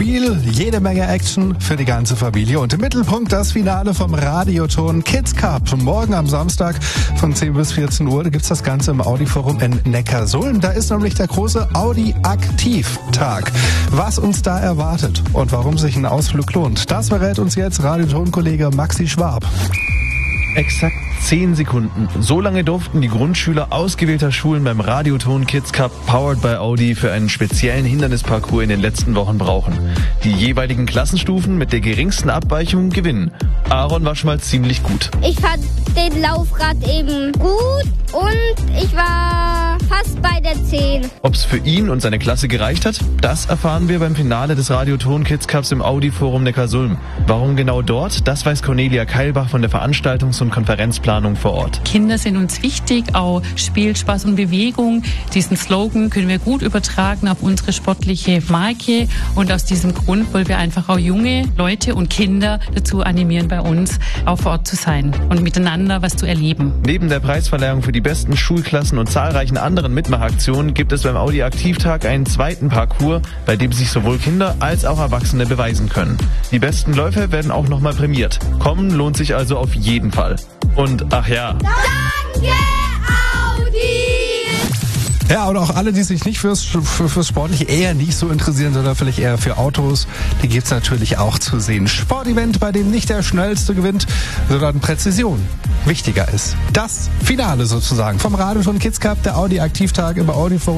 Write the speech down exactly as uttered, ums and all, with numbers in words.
mobil, jede Menge Action für die ganze Familie und im Mittelpunkt das Finale vom Radioton Kids Cup. Morgen am Samstag von zehn bis vierzehn Uhr, da gibt's das Ganze im Audi-Forum in Neckarsulm. Da ist nämlich der große Audi-Aktiv-Tag. Was uns da erwartet und warum sich ein Ausflug lohnt, das verrät uns jetzt Radioton-Kollege Maxi Schwab. Exakt zehn Sekunden. So lange durften die Grundschüler ausgewählter Schulen beim Radioton Kids Cup Powered by Audi für einen speziellen Hindernisparcours in den letzten Wochen brauchen. Die jeweiligen Klassenstufen mit der geringsten Abweichung gewinnen. Aaron war schon mal ziemlich gut. Ich fand den Lauf gerade eben gut und ich war fast bei der zehn. Ob's für ihn und seine Klasse gereicht hat, das erfahren wir beim Finale des Radioton Kids Cups im Audi-Forum Neckarsulm. Warum genau dort, das weiß Cornelia Keilbach von der Veranstaltungs- und Konferenzplanung vor Ort. Kinder sind uns wichtig, auch Spiel, Spaß und Bewegung. Diesen Slogan können wir gut übertragen auf unsere sportliche Marke und aus diesem Grund wollen wir einfach auch junge Leute und Kinder dazu animieren, bei uns auch vor Ort zu sein und miteinander was zu erleben. Neben der Preisverleihung für die besten Schulklassen und zahlreichen anderen Mitmachaktionen gibt es beim Audi Aktivtag einen zweiten Parcours, bei dem sich sowohl Kinder als auch Erwachsene beweisen können. Die besten Läufer werden auch nochmal prämiert. Kommen lohnt sich also auf jeden Fall. Und ach ja. Danke, Audi! Ja, und auch alle, die sich nicht fürs, für, fürs Sportliche eher nicht so interessieren, sondern vielleicht eher für Autos, die gibt's natürlich auch zu sehen. Sportevent, bei dem nicht der Schnellste gewinnt, sondern Präzision wichtiger ist. Das Finale sozusagen vom Radioton Kids Cup, der Audi Aktivtag im Audi-Forum.